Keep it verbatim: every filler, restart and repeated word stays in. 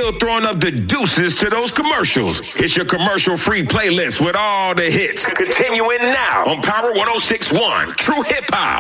still throwing up the deuces to those commercials. It's your commercial-free playlist with all the hits. Continuing now on Power one oh six point one, True Hip Hop.